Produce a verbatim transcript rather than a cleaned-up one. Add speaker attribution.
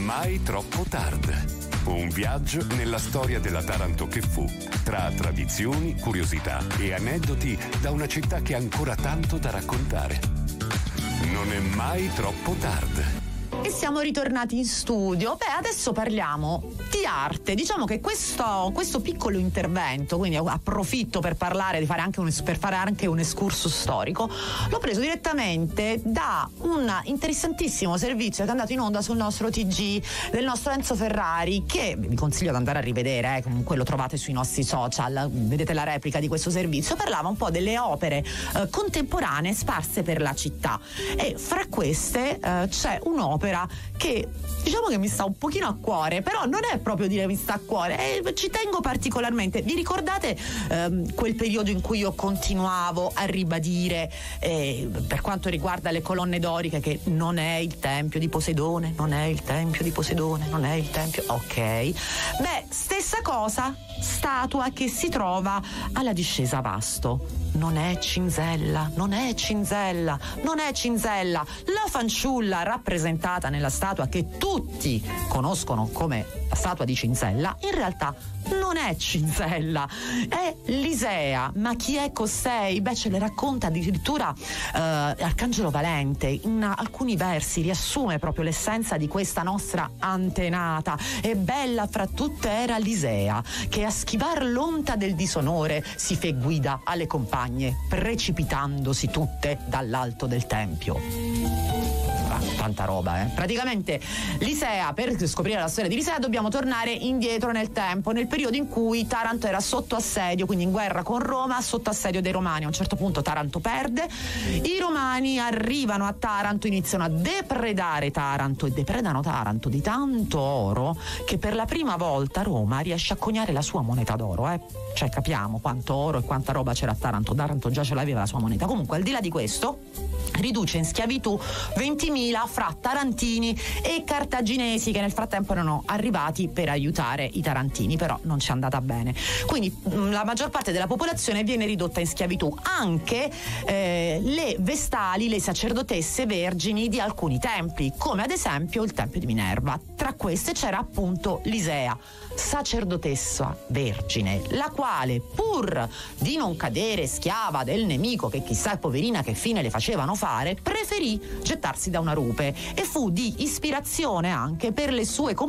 Speaker 1: mai troppo tardi. Un viaggio nella storia della Taranto che fu, tra tradizioni, curiosità e aneddoti da una città che ha ancora tanto da raccontare. Non è mai troppo tardi.
Speaker 2: E siamo ritornati in studio. Beh, adesso parliamo di arte. Diciamo che questo, questo piccolo intervento, quindi approfitto per parlare, di fare anche un, per fare anche un excursus storico, l'ho preso direttamente da un interessantissimo servizio che è andato in onda sul nostro T G del nostro Enzo Ferrari, che vi consiglio di andare a rivedere, eh, comunque lo trovate sui nostri social, vedete la replica di questo servizio. Parlava un po' delle opere eh, contemporanee sparse per la città, e fra queste eh, c'è un'opera che diciamo che mi sta un pochino a cuore, però non è proprio dire mi sta a cuore, eh, ci tengo particolarmente. Vi ricordate ehm, quel periodo in cui io continuavo a ribadire eh, per quanto riguarda le colonne doriche che non è il tempio di Poseidone, non è il tempio di Poseidone, non è il tempio, ok. Beh, stessa cosa, statua che si trova alla discesa Vasto. Non è Cinzella, non è Cinzella, non è Cinzella. La fanciulla rappresentata nella statua che tutti conoscono come la statua di Cinzella, in realtà non è Cinzella, è Lisea. Ma chi è costei? Beh, ce le racconta addirittura eh, Arcangelo Valente in alcuni versi, riassume proprio l'essenza di questa nostra antenata. E bella fra tutte era Lisea, che a schivar l'onta del disonore si fe guida alle compagne, precipitandosi tutte dall'alto del tempio. Tanta roba, eh. Praticamente Lisea, per scoprire la storia di Lisea dobbiamo tornare indietro nel tempo, nel periodo in cui Taranto era sotto assedio, quindi in guerra con Roma, sotto assedio dei Romani. A un certo punto Taranto perde, i Romani arrivano a Taranto, iniziano a depredare Taranto e depredano Taranto di tanto oro che per la prima volta Roma riesce a coniare la sua moneta d'oro, eh. Cioè capiamo quanto oro e quanta roba c'era a Taranto. Taranto già ce l'aveva la sua moneta. Comunque, al di là di questo, riduce in schiavitù ventimila fra tarantini e cartaginesi che nel frattempo erano arrivati per aiutare i tarantini, però non ci è andata bene. Quindi mh, la maggior parte della popolazione viene ridotta in schiavitù, anche eh, le vestali, le sacerdotesse vergini di alcuni templi, come ad esempio il tempio di Minerva. Tra queste c'era appunto Lisea, sacerdotessa vergine, la quale, pur di non cadere schiava del nemico, che chissà poverina che fine le facevano fare, preferì gettarsi da una rupe e fu di ispirazione anche per le sue